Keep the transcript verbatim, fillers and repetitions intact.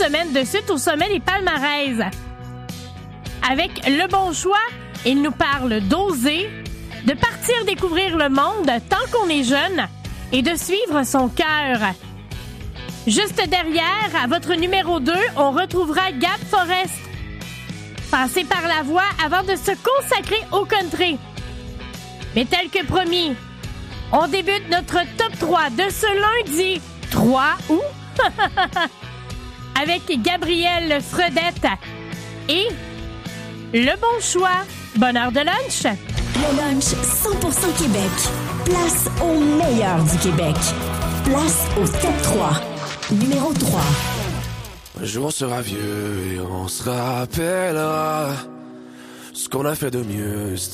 semaines de suite au sommet des palmarès. Avec le bon choix, il nous parle d'oser, de partir découvrir le monde tant qu'on est jeune et de suivre son cœur. Juste derrière, à votre numéro deux, on retrouvera Gab Forrest. Passez par la voie avant de se consacrer au country. Mais tel que promis, on débute notre top trois de ce lundi trois août avec Gabrielle Fredette et Le Bon Choix. Bonne heure de lunch. Le lunch cent pour cent Québec. Place au meilleur du Québec. Place au top trois. Numéro trois. Un jour on sera vieux et on se rappellera ce qu'on a fait de mieux. C'était